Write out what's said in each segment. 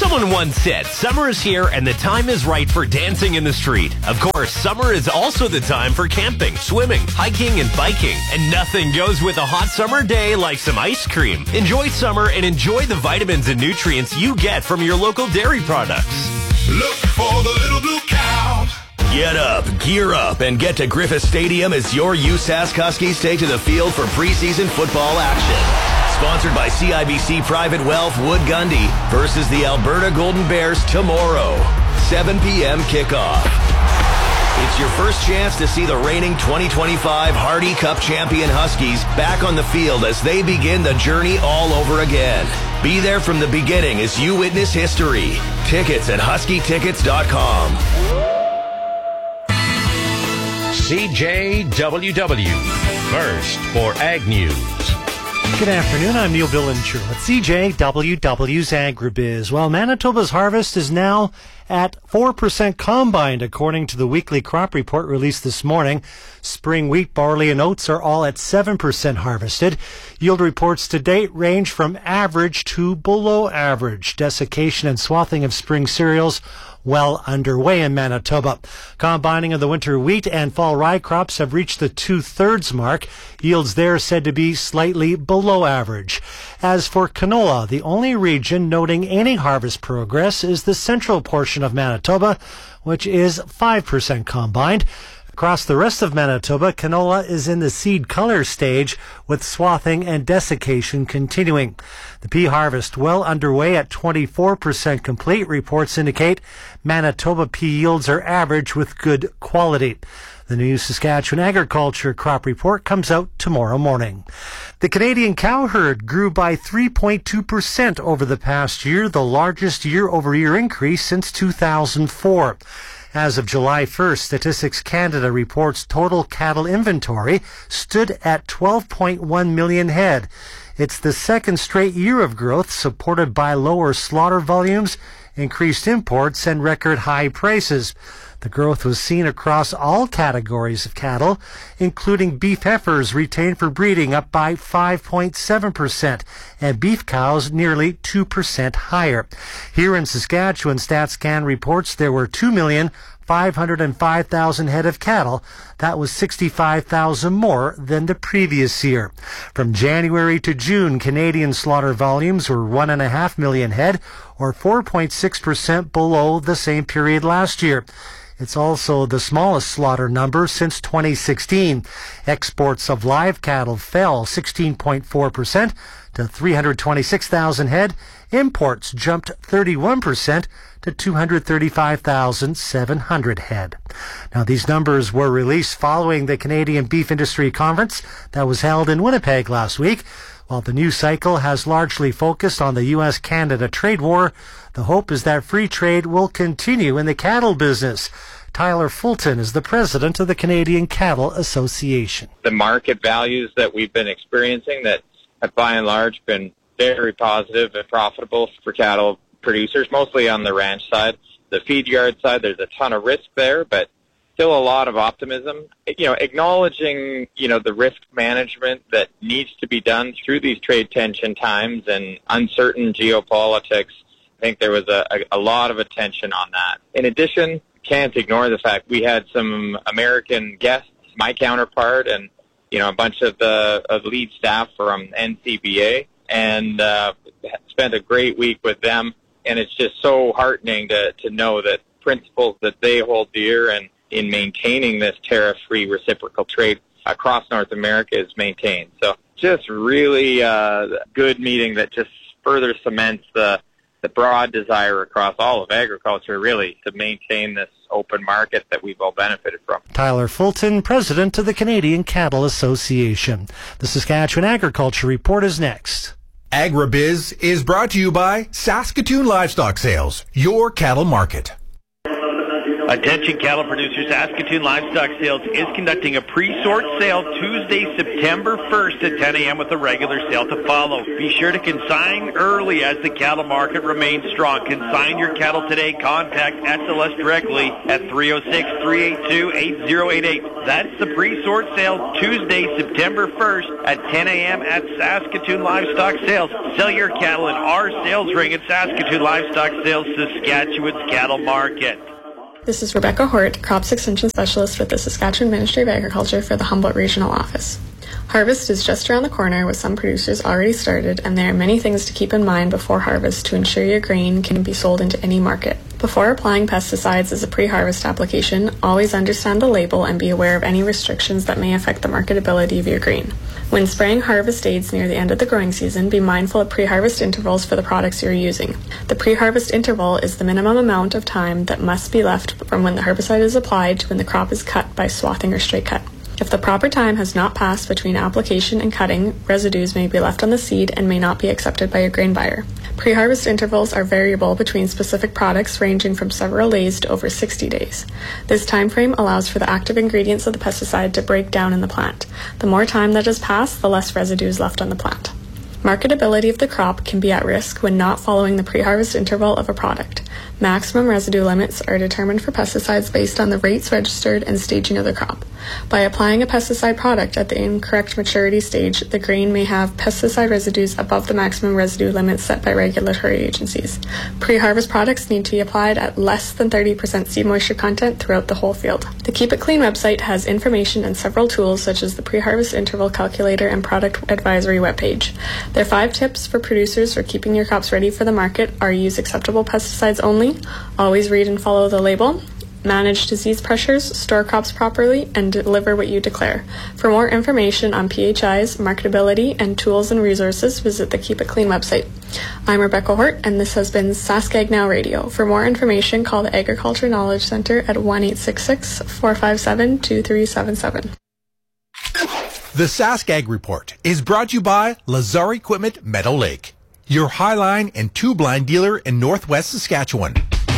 Someone once said, summer is here and the time is right for dancing in the street. Of course, summer is also the time for camping, swimming, hiking, and biking. And nothing goes with a hot summer day like some ice cream. Enjoy summer and enjoy the vitamins and nutrients you get from your local dairy products. Look for the little blue cow. Get up, gear up, and get to Griffith Stadium as your USask Huskies take to the field for preseason football action. Sponsored by CIBC Private Wealth Wood Gundy versus the Alberta Golden Bears tomorrow, 7 p.m. kickoff. It's your first chance to see the reigning 2025 Hardy Cup champion Huskies back on the field as they begin the journey all over again. Be there from the beginning as you witness history. Tickets at huskytickets.com. CJWW, first for Ag News. Good afternoon, I'm Neil Billinger at CJWW's Agribiz. Well, Manitoba's harvest is now at 4% combined, according to the weekly crop report released this morning. Spring wheat, barley, and oats are all at 7% harvested. Yield reports to date range from average to below average. Desiccation and swathing of spring cereals well underway in Manitoba. Combining of the winter wheat and fall rye crops have reached the 2/3 mark. Yields there said to be slightly below average. As for canola, the only region noting any harvest progress is the central portion of Manitoba, which is 5% combined. Across the rest of Manitoba, canola is in the seed color stage, with swathing and desiccation continuing. The pea harvest well underway at 24% complete. Reports indicate Manitoba pea yields are average with good quality. The new Saskatchewan Agriculture Crop Report comes out tomorrow morning. The Canadian cow herd grew by 3.2% over the past year, the largest year-over-year increase since 2004. As of July 1st, Statistics Canada reports total cattle inventory stood at 12.1 million head. It's the second straight year of growth, supported by lower slaughter volumes, increased imports, and record high prices. The growth was seen across all categories of cattle, including beef heifers retained for breeding up by 5.7%, and beef cows nearly 2% higher. Here in Saskatchewan, StatsCan reports there were 2,505,000 head of cattle. That was 65,000 more than the previous year. From January to June, Canadian slaughter volumes were 1.5 million head, or 4.6% below the same period last year. It's also the smallest slaughter number since 2016. Exports of live cattle fell 16.4% to 326,000 head. Imports jumped 31% to 235,700 head. Now, these numbers were released following the Canadian Beef Industry Conference that was held in Winnipeg last week. While the news cycle has largely focused on the U.S.-Canada trade war, the hope is that free trade will continue in the cattle business. Tyler Fulton is the president of the Canadian Cattle Association. The market values that we've been experiencing that have by and large been very positive and profitable for cattle producers, mostly on the ranch side. The feed yard side, there's a ton of risk there, but still a lot of optimism. Acknowledging, the risk management that needs to be done through these trade tension times and uncertain geopolitics. I think there was a lot of attention on that. In addition, can't ignore the fact we had some American guests, my counterpart, and a bunch of the lead staff from NCBA, and spent a great week with them. And it's just so heartening to know that principles that they hold dear and in maintaining this tariff-free reciprocal trade across North America is maintained. So just really good meeting that just further cements the broad desire across all of agriculture, really, to maintain this open market that we've all benefited from. Tyler Fulton, president of the Canadian Cattle Association. The Saskatchewan Agriculture Report is next. Agribiz is brought to you by Saskatoon Livestock Sales, your cattle market. Attention cattle producers, Saskatoon Livestock Sales is conducting a pre-sort sale Tuesday, September 1st at 10 a.m. with a regular sale to follow. Be sure to consign early as the cattle market remains strong. Consign your cattle today. Contact SLS directly at 306-382-8088. That's the pre-sort sale Tuesday, September 1st at 10 a.m. at Saskatoon Livestock Sales. Sell your cattle in our sales ring at Saskatoon Livestock Sales, Saskatchewan's cattle market. This is Rebecca Hort, Crops Extension Specialist with the Saskatchewan Ministry of Agriculture for the Humboldt Regional Office. Harvest is just around the corner with some producers already started, and there are many things to keep in mind before harvest to ensure your grain can be sold into any market. Before applying pesticides as a pre-harvest application, always understand the label and be aware of any restrictions that may affect the marketability of your grain. When spraying harvest aids near the end of the growing season, be mindful of pre-harvest intervals for the products you're using. The pre-harvest interval is the minimum amount of time that must be left from when the herbicide is applied to when the crop is cut by swathing or straight cut. If the proper time has not passed between application and cutting, residues may be left on the seed and may not be accepted by your grain buyer. Pre-harvest intervals are variable between specific products, ranging from several days to over 60 days. This time frame allows for the active ingredients of the pesticide to break down in the plant. The more time that has passed, the less residue is left on the plant. Marketability of the crop can be at risk when not following the pre-harvest interval of a product. Maximum residue limits are determined for pesticides based on the rates registered and staging of the crop. By applying a pesticide product at the incorrect maturity stage, the grain may have pesticide residues above the maximum residue limits set by regulatory agencies. Pre-harvest products need to be applied at less than 30% seed moisture content throughout the whole field. The Keep It Clean website has information and several tools such as the pre-harvest interval calculator and product advisory webpage. Their 5 tips for producers for keeping your crops ready for the market are: use acceptable pesticides only, always read and follow the label, manage disease pressures, store crops properly, and deliver what you declare. For more information on PHIs, marketability, and tools and resources, visit the Keep It Clean website. I'm Rebecca Hort, and this has been Sask Ag Now Radio. For more information, call the Agriculture Knowledge Center at 1-866-457-2377. The Sask Ag Report is brought to you by Lazar Equipment Meadow Lake, your highline and two-blind dealer in Northwest Saskatchewan.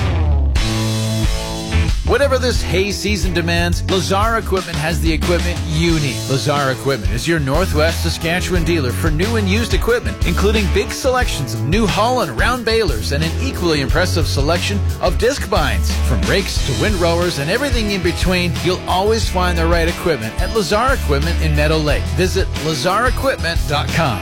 Whatever this hay season demands, Lazar Equipment has the equipment you need. Lazar Equipment is your Northwest Saskatchewan dealer for new and used equipment, including big selections of new hull and round balers and an equally impressive selection of disc binds. From rakes to windrowers and everything in between, you'll always find the right equipment at Lazar Equipment in Meadow Lake. Visit lazarequipment.com.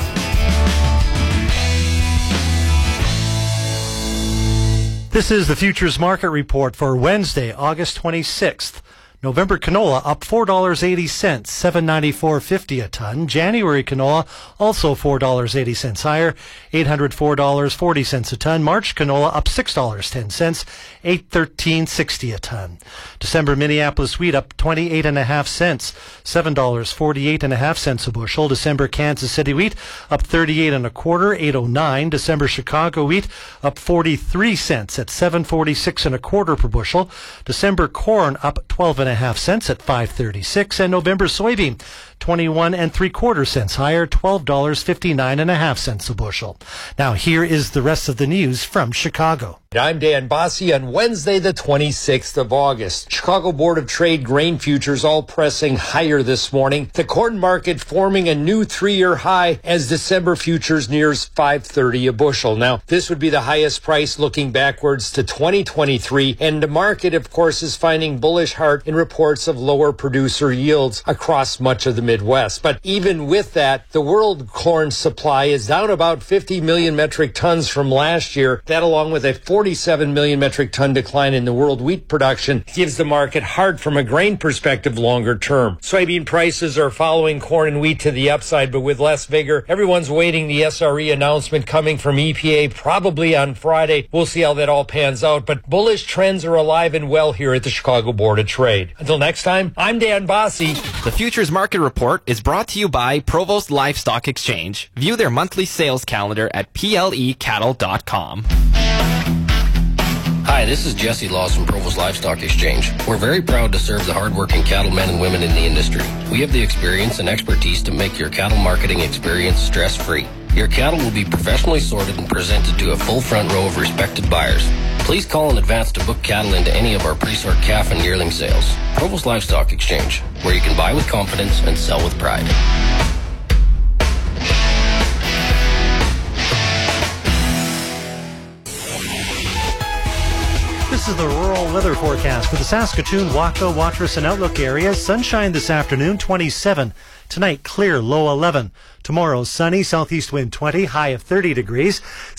This is the Futures Market Report for Wednesday, August 26th. November canola up $4.80, $794.50 a ton. January canola also $4.80 higher, $804.40 a ton. March canola up $6.10, $813.60 a ton. December Minneapolis wheat up 28.5 cents, $7.48.5 a bushel. December Kansas City wheat up 38.25, $809. December Chicago wheat up 43 cents at $7.46.25 per bushel. December corn up 12.5 cents at $5.36, and November soybean 21.75 cents higher, $12.59.5 a bushel. Now here is the rest of the news from Chicago. I'm Dan Bossie on Wednesday, the 26th of August. Chicago Board of Trade grain futures all pressing higher this morning. The corn market forming a new 3-year high as December futures nears $5.30 a bushel. Now, this would be the highest price looking backwards to 2023, and the market, of course, is finding bullish heart in reports of lower producer yields across much of the Midwest. But even with that, the world corn supply is down about 50 million metric tons from last year. That, along with a 47 million metric ton decline in the world wheat production, gives the market hard from a grain perspective longer term. Soybean prices are following corn and wheat to the upside, but with less vigor. Everyone's waiting the SRE announcement coming from EPA probably on Friday. We'll see how that all pans out, but bullish trends are alive and well here at the Chicago Board of Trade. Until next time, I'm Dan Bossie. The Futures Market Report is brought to you by Provost Livestock Exchange. View their monthly sales calendar at PLEcattle.com. Hi, this is Jesse Laws from Provost Livestock Exchange. We're very proud to serve the hardworking cattlemen and women in the industry. We have the experience and expertise to make your cattle marketing experience stress-free. Your cattle will be professionally sorted and presented to a full front row of respected buyers. Please call in advance to book cattle into any of our pre-sort calf and yearling sales. Provost Livestock Exchange, where you can buy with confidence and sell with pride. This is the rural weather forecast for the Saskatoon, Waka, Watrous, and Outlook areas. Sunshine this afternoon, 27. Tonight, clear, low 11. Tomorrow, sunny, southeast wind 20, high of 30 degrees.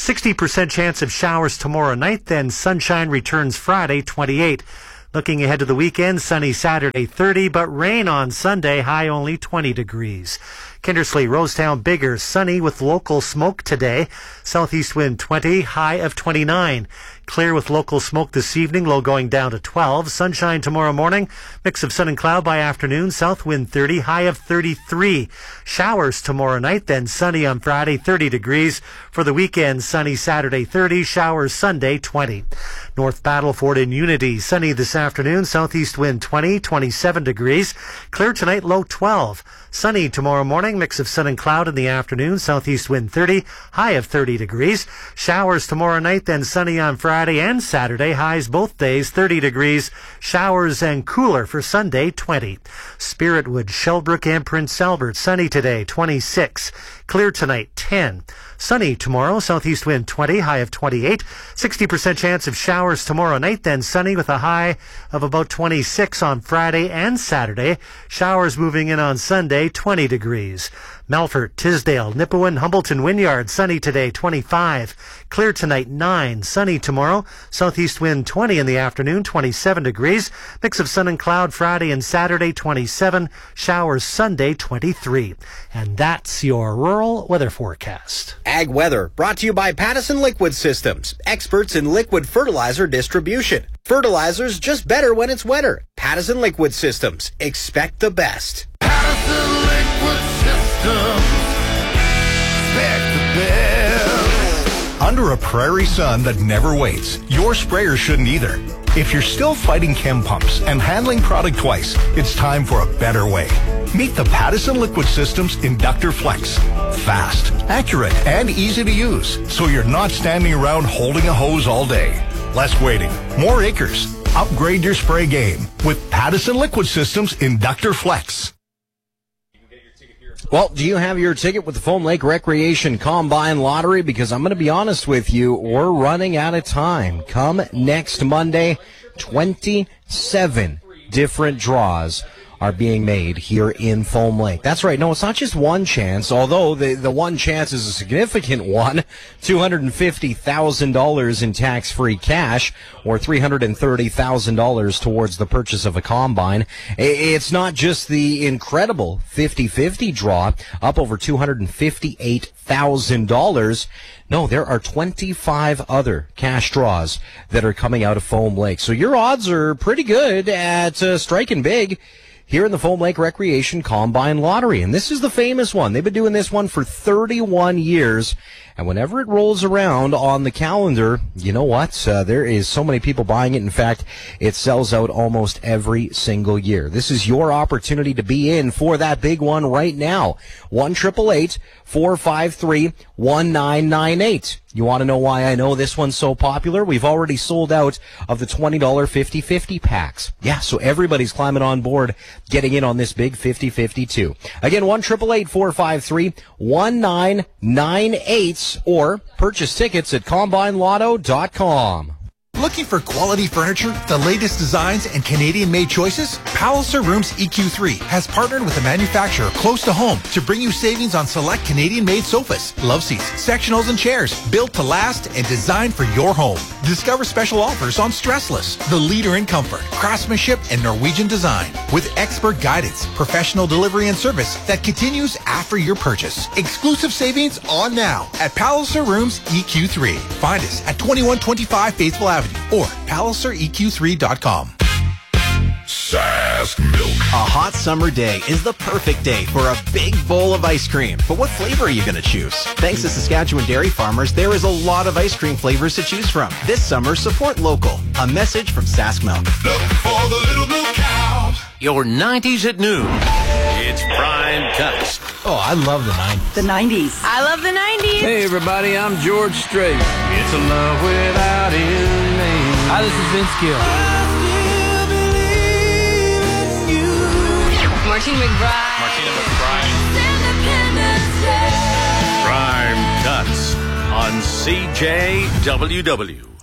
60% chance of showers tomorrow night, then sunshine returns Friday, 28. Looking ahead to the weekend, sunny Saturday, 30, but rain on Sunday, high only 20 degrees. Kindersley, Rosetown, Bigger, sunny with local smoke today. Southeast wind 20, high of 29. Clear with local smoke this evening, low going down to 12. Sunshine tomorrow morning, mix of sun and cloud by afternoon. South wind 30, high of 33. Showers tomorrow night, then sunny on Friday, 30 degrees. For the weekend, sunny Saturday, 30. Showers Sunday, 20. North Battleford and Unity, sunny this afternoon. Southeast wind 20, 27 degrees. Clear tonight, low 12. Sunny tomorrow morning, mix of sun and cloud in the afternoon. Southeast wind 30, high of 30 degrees. Showers tomorrow night, then sunny on Friday and Saturday. Highs both days, 30 degrees. Showers and cooler for Sunday, 20. Spiritwood, Shellbrook, and Prince Albert, sunny today, 26. Clear tonight, 10. Sunny tomorrow, southeast wind 20, high of 28. 60% chance of showers tomorrow night, then sunny with a high of about 26 on Friday and Saturday. Showers moving in on Sunday, 20 degrees. Melfort, Tisdale, Nipawin, Humbleton, Wynyard, sunny today, 25. Clear tonight, 9. Sunny tomorrow, southeast wind 20 in the afternoon, 27 degrees. Mix of sun and cloud Friday and Saturday, 27. Showers Sunday, 23. And that's your rural weather forecast. Ag Weather, brought to you by Pattison Liquid Systems, experts in liquid fertilizer distribution. Fertilizer's just better when it's wetter. Pattison Liquid Systems, expect the best. Pattison Liquid Systems, expect the best. Under a prairie sun that never waits, your sprayer shouldn't either. If you're still fighting chem pumps and handling product twice, it's time for a better way. Meet the Pattison Liquid Systems Inductor Flex. Fast, accurate, and easy to use, so you're not standing around holding a hose all day. Less waiting, more acres. Upgrade your spray game with Pattison Liquid Systems Inductor Flex. Well, do you have your ticket with the Foam Lake Recreation Combine Lottery? Because I'm going to be honest with you, we're running out of time. Come next Monday, 27 different draws are being made here in Foam Lake. That's right. No, it's not just one chance, although the one chance is a significant one. $250,000 in tax-free cash or $330,000 towards the purchase of a combine. It's not just the incredible 50-50 draw, up over $258,000. No, there are 25 other cash draws that are coming out of Foam Lake. So your odds are pretty good at striking big here in the Foam Lake Recreation Combine Lottery. And this is the famous one. They've been doing this one for 31 years. And whenever it rolls around on the calendar, you know what? There is so many people buying it. In fact, it sells out almost every single year. This is your opportunity to be in for that big one right now. 1-888-453-1998. You want to know why I know this one's so popular? We've already sold out of the $20 50-50 packs. Yeah, so everybody's climbing on board, getting in on this big 50-50 too. Again, 1-888-453-1998 or purchase tickets at CombineLotto.com. Looking for quality furniture, the latest designs, and Canadian-made choices? Palliser Rooms EQ3 has partnered with a manufacturer close to home to bring you savings on select Canadian-made sofas, love seats, sectionals, and chairs built to last and designed for your home. Discover special offers on Stressless, the leader in comfort, craftsmanship, and Norwegian design, with expert guidance, professional delivery, and service that continues after your purchase. Exclusive savings on now at Palliser Rooms EQ3. Find us at 2125 Faithful Avenue or PalliserEQ3.com. Sask Milk. A hot summer day is the perfect day for a big bowl of ice cream. But what flavor are you going to choose? Thanks to Saskatchewan dairy farmers, there is a lot of ice cream flavors to choose from. This summer, support local. A message from Sask Milk. Look for the little milk cows. Your 90s at noon. It's Prime Cuts. Oh, I love the 90s. The 90s. I love the 90s. Hey, everybody, I'm George Strait. It's a love without end name. Hi, this is Vince Gill. Martina McBride. Prime Cuts on CJWW.